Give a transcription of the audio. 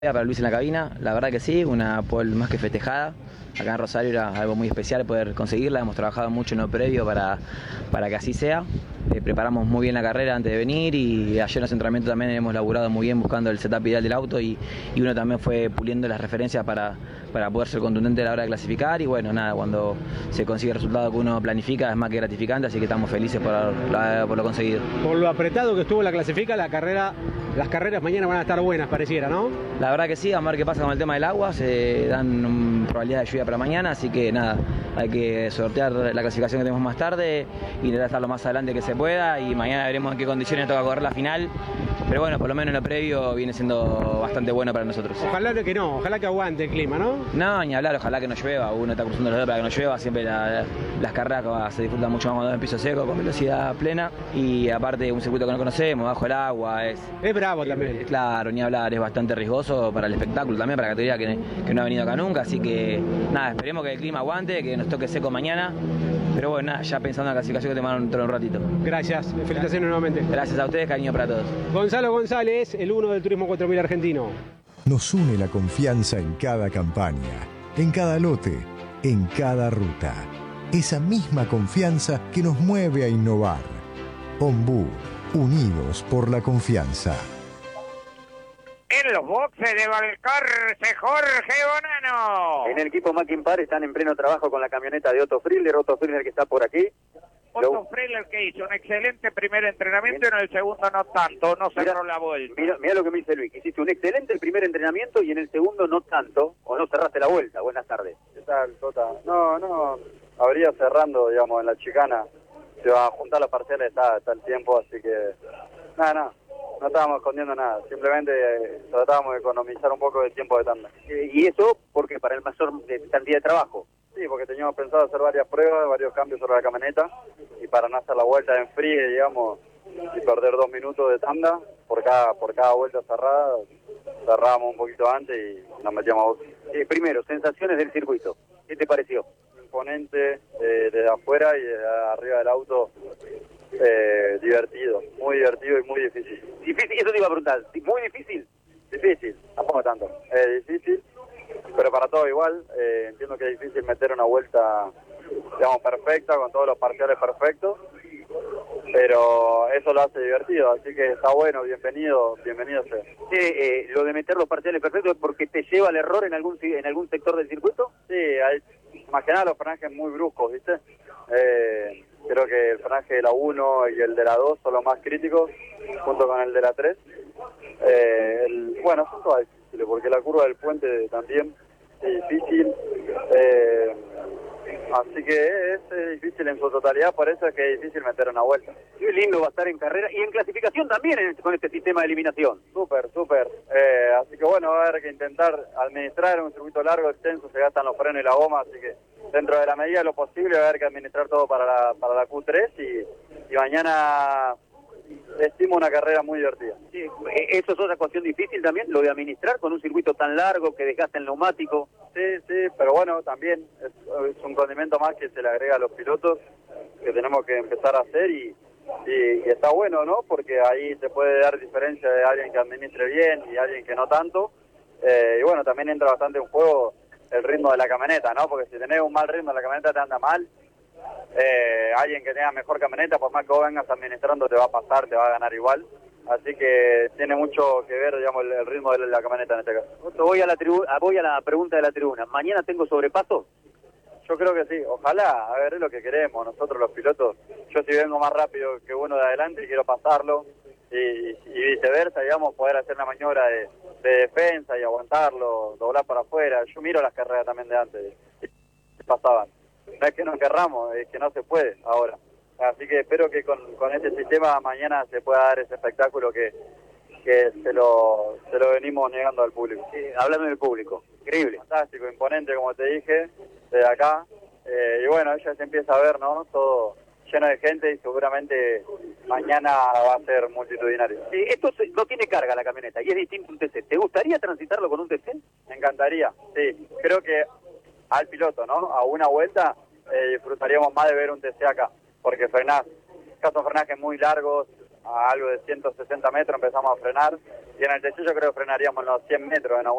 Para Luis en la cabina, la verdad que sí, una pole más que festejada. Acá en Rosario era algo muy especial poder conseguirla, hemos trabajado mucho en lo previo para que así sea. Preparamos muy bien la carrera antes de venir y ayer en los entrenamientos también hemos laburado muy bien buscando el setup ideal del auto y uno también fue puliendo las referencias para poder ser contundente a la hora de clasificar y bueno, nada, cuando se consigue el resultado que uno planifica es más que gratificante, así que estamos felices por lo conseguido. Por lo apretado que estuvo la clasifica, las carreras mañana van a estar buenas, pareciera, ¿no? La verdad que sí, vamos a ver qué pasa con el tema del agua, se dan probabilidades de lluvia para mañana, así que nada, hay que sortear la clasificación que tenemos más tarde, intentar estar lo más adelante que se pueda y mañana veremos en qué condiciones toca correr la final, pero bueno, por lo menos en lo previo viene siendo bastante bueno para nosotros. Ojalá que no, ojalá que aguante el clima, ¿no? No, ni hablar, ojalá que no llueva, uno está cruzando los dedos para que no llueva, siempre las carreras se disfrutan mucho más cuando es en piso seco, con velocidad plena y aparte un circuito que no conocemos, bajo el agua, es bravo también. Claro, ni hablar, es bastante riesgoso para el espectáculo también, para la categoría que no ha venido acá nunca, así que nada, esperemos que el clima aguante, que nos toque seco mañana, pero bueno, nada, ya pensando en la clasificación que te mandan dentro de un ratito. Gracias, felicitaciones nuevamente. Gracias a ustedes, cariño para todos. Gonzalo González, el 1 del Turismo 4000 argentino. Nos une la confianza en cada campaña, en cada lote, en cada ruta. Esa misma confianza que nos mueve a innovar. Ombú, unidos por la confianza. En los boxes de Valcarce, Jorge Bonano. En el equipo Mackin-Par están en pleno trabajo con la camioneta de Otto Friedler que está por aquí. Otto Friedler que hizo un excelente primer entrenamiento y en el segundo no tanto, no cerró la vuelta. Mira lo que me dice Luis, hiciste un excelente primer entrenamiento y en el segundo no tanto, o no cerraste la vuelta. Buenas tardes. ¿Qué tal, Tota? No, habría cerrando, digamos, en la chicana. Se va a juntar las parciales, está el tiempo, así que no estábamos escondiendo nada, simplemente tratábamos de economizar un poco de tiempo de tanda. ¿Y eso porque para el mayor cantidad de trabajo? Sí, porque teníamos pensado hacer varias pruebas, varios cambios sobre la camioneta y para no hacer la vuelta en frío, digamos, y perder 2 minutos de tanda por cada vuelta cerrada, cerrábamos un poquito antes y nos metíamos a box. Primero, sensaciones del circuito, ¿qué te pareció? Imponente desde afuera y desde arriba del auto, divertido, muy divertido y muy difícil. Difícil, eso te iba a preguntar, ¿muy difícil? Difícil, tampoco tanto, difícil, pero para todo igual. Entiendo que es difícil meter una vuelta, digamos, perfecta, con todos los parciales perfectos, pero eso lo hace divertido, así que está bueno, bienvenido sea. Lo de meter los parciales perfectos es porque te lleva al error en algún sector del circuito. Sí, hay, más que nada los frenajes muy bruscos, ¿viste? Creo que el frenaje de la 1 y el de la 2 son los más críticos, junto con el de la 3. Bueno, son todas difíciles, porque la curva del puente también es difícil. Así que es difícil en su totalidad, por eso es que es difícil meter una vuelta. Qué lindo va a estar en carrera y en clasificación también con este sistema de eliminación. Súper. Así que bueno, va a haber que intentar administrar un circuito largo, extenso, se gastan los frenos y la goma, así que dentro de la medida de lo posible va a haber que administrar todo para la Q3 y mañana estimo una carrera muy divertida. Sí, eso es otra cuestión difícil también, lo de administrar con un circuito tan largo que desgasta el neumático. Sí, pero bueno, también es un condimento más que se le agrega a los pilotos, que tenemos que empezar a hacer y está bueno, ¿no? Porque ahí se puede dar diferencia de alguien que administre bien y alguien que no tanto. Y bueno, también entra bastante en juego el ritmo de la camioneta, ¿no? Porque si tenés un mal ritmo, la camioneta te anda mal. Alguien que tenga mejor camioneta, por más que vos vengas administrando, te va a pasar, te va a ganar igual. Así que tiene mucho que ver, digamos, el ritmo de la camioneta en este caso. Voy a la pregunta de la tribuna. ¿Mañana tengo sobrepaso? Yo creo que sí. Ojalá, a ver, es lo que queremos nosotros los pilotos. Yo si vengo más rápido que uno de adelante, quiero pasarlo y viceversa, digamos, poder hacer una maniobra de defensa y aguantarlo, doblar para afuera. Yo miro las carreras también de antes y pasaban. No es que no querramos, es que no se puede ahora. Así que espero que con este sistema mañana se pueda dar ese espectáculo que se lo venimos negando al público. Hablando del público, increíble. Fantástico, imponente, como te dije, desde acá. Y bueno, ya se empieza a ver, ¿no? Todo lleno de gente y seguramente mañana va a ser multitudinario. Esto no tiene carga la camioneta y es distinto un TC. ¿Te gustaría transitarlo con un TC? Me encantaría, sí. Creo que al piloto, ¿no? A una vuelta disfrutaríamos más de ver un TC acá, porque frenajes muy largos, a algo de 160 metros empezamos a frenar, y en el TC yo creo que frenaríamos en los 100 metros en